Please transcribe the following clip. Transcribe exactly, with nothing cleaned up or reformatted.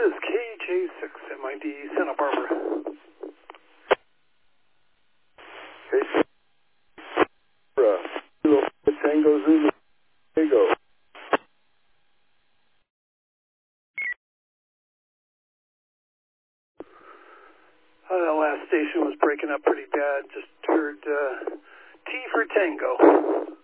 is K J six M I D Santa Barbara. K J Barbara. Tango Zulu. Tango. Uh, that last station was breaking up pretty bad. Just heard uh, T for Tango.